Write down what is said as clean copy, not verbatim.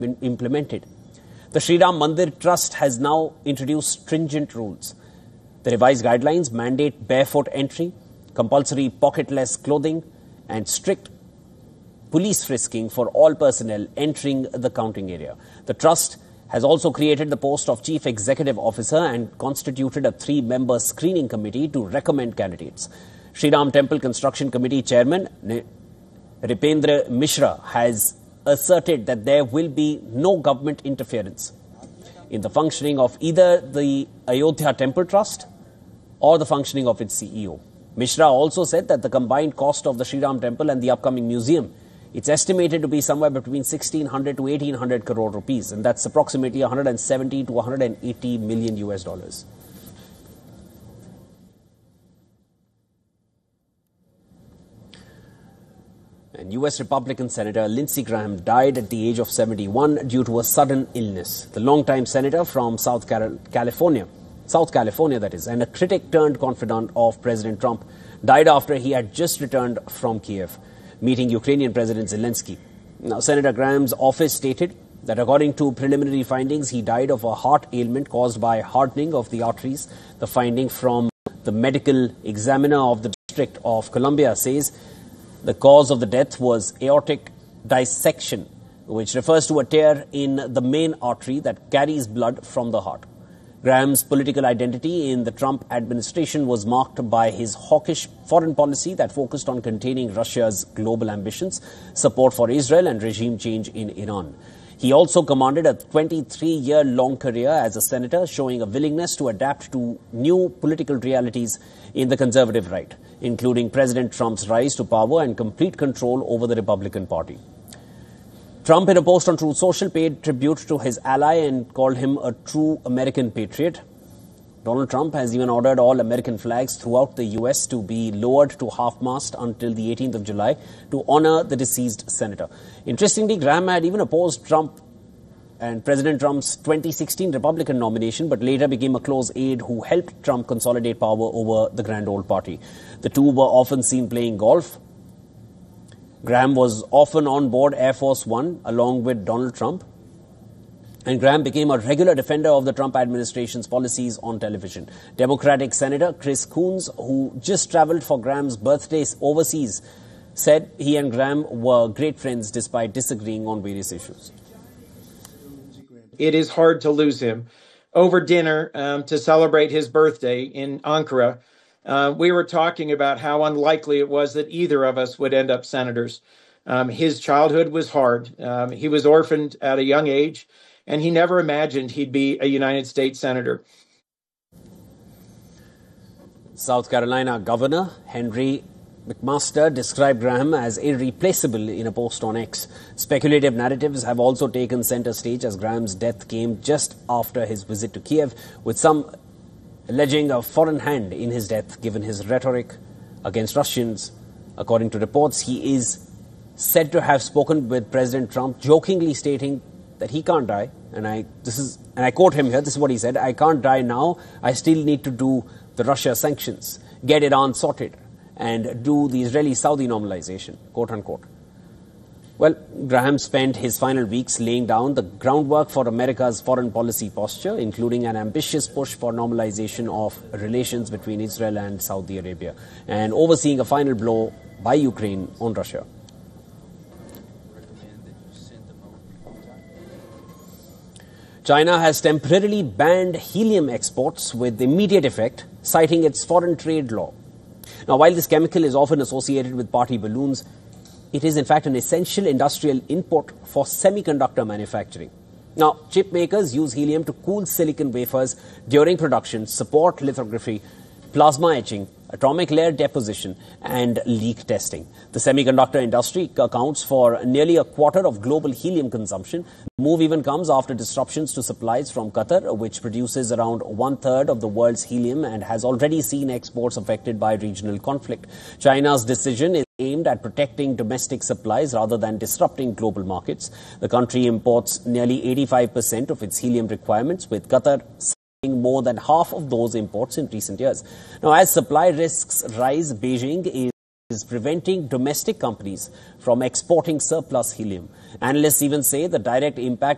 been implemented. The Sri Ram Mandir Trust has now introduced stringent rules. The revised guidelines mandate barefoot entry, compulsory pocketless clothing, and strict police frisking for all personnel entering the counting area. The trust has also created the post of Chief Executive Officer and constituted a 3-member screening committee to recommend candidates. Sri Ram Temple Construction Committee Chairman Nripendra Mishra has asserted that there will be no government interference in the functioning of either the Ayodhya Temple Trust or the functioning of its CEO. Mishra also said that the combined cost of the Sri Ram Temple and the upcoming museum, it's estimated to be somewhere between 1,600 to 1,800 crore rupees, and that's approximately 170 to 180 million US dollars. And US Republican Senator Lindsey Graham died at the age of 71 due to a sudden illness. The longtime senator from South California that is, and a critic turned confidant of President Trump, died after he had just returned from Kiev, meeting Ukrainian President Zelensky. Now, Senator Graham's office stated that according to preliminary findings, he died of a heart ailment caused by hardening of the arteries. The finding from the medical examiner of the District of Columbia says the cause of the death was aortic dissection, which refers to a tear in the main artery that carries blood from the heart. Graham's political identity in the Trump administration was marked by his hawkish foreign policy that focused on containing Russia's global ambitions, support for Israel, and regime change in Iran. He also commanded a 23-year-long career as a senator, showing a willingness to adapt to new political realities in the conservative right, including President Trump's rise to power and complete control over the Republican Party. Trump, in a post on Truth Social, paid tribute to his ally and called him a true American patriot. Donald Trump has even ordered all American flags throughout the U.S. to be lowered to half-mast until the 18th of July to honor the deceased senator. Interestingly, Graham had even opposed Trump and President Trump's 2016 Republican nomination, but later became a close aide who helped Trump consolidate power over the Grand Old Party. The two were often seen playing golf. Graham was often on board Air Force One along with Donald Trump. And Graham became a regular defender of the Trump administration's policies on television. Democratic Senator Chris Coons, who just traveled for Graham's birthday overseas, said he and Graham were great friends despite disagreeing on various issues. It is hard to lose him. Over dinner to celebrate his birthday in Ankara, we were talking about how unlikely it was that either of us would end up senators. His childhood was hard. He was orphaned at a young age, and he never imagined he'd be a United States senator. South Carolina Governor Henry McMaster described Graham as irreplaceable in a post on X. Speculative narratives have also taken center stage as Graham's death came just after his visit to Kiev, with some alleging a foreign hand in his death given his rhetoric against Russians. According to reports, he is said to have spoken with President Trump, jokingly stating that he can't die, and I quote him here, this is what he said: "I can't die now, I still need to do the Russia sanctions, get Iran sorted, and do the Israeli-Saudi normalization," quote unquote. Well, Graham spent his final weeks laying down the groundwork for America's foreign policy posture, including an ambitious push for normalization of relations between Israel and Saudi Arabia, and overseeing a final blow by Ukraine on Russia. China has temporarily banned helium exports with immediate effect, citing its foreign trade law. Now, while this chemical is often associated with party balloons, it is in fact an essential industrial input for semiconductor manufacturing. Now, chip makers use helium to cool silicon wafers during production, support lithography, plasma etching, atomic layer deposition, and leak testing. The semiconductor industry accounts for nearly a quarter of global helium consumption. The move even comes after disruptions to supplies from Qatar, which produces around 1/3 of the world's helium and has already seen exports affected by regional conflict. China's decision is aimed at protecting domestic supplies rather than disrupting global markets. The country imports nearly 85% of its helium requirements, with Qatar more than half of those imports in recent years. Now, as supply risks rise, Beijing is preventing domestic companies from exporting surplus helium. Analysts even say the direct impact